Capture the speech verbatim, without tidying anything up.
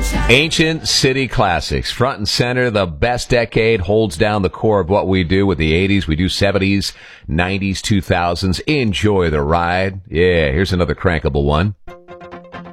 Ancient City Classics, front and center. The best decade holds down the core of what we do with the eighties. We do seventies, nineties, two thousands. Enjoy the ride. Yeah, here's another crankable one.